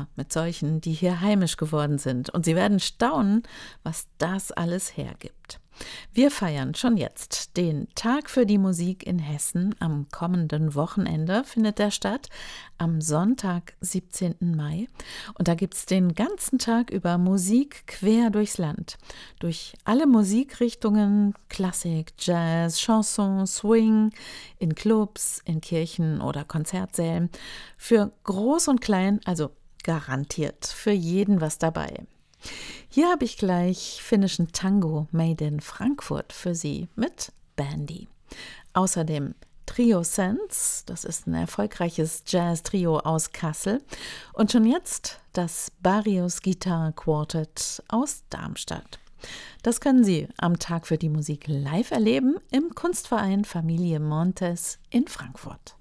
zwar mit solchen, die hier heimisch geworden sind. Und Sie werden staunen, was das alles hergibt. Wir feiern schon jetzt den Tag für die Musik in Hessen. Am kommenden Wochenende findet der statt, am Sonntag, 17. Mai. Und da gibt es den ganzen Tag über Musik quer durchs Land. Durch alle Musikrichtungen, Klassik, Jazz, Chanson, Swing, in Clubs, in Kirchen oder Konzertsälen. Für groß und klein, also garantiert für jeden was dabei. Hier habe ich gleich finnischen Tango Made in Frankfurt für Sie mit Bandy. Außerdem Trio Sense, das ist ein erfolgreiches Jazz-Trio aus Kassel. Und schon jetzt das Barrios Guitar Quartet aus Darmstadt. Das können Sie am Tag für die Musik live erleben im Kunstverein Familie Montes in Frankfurt.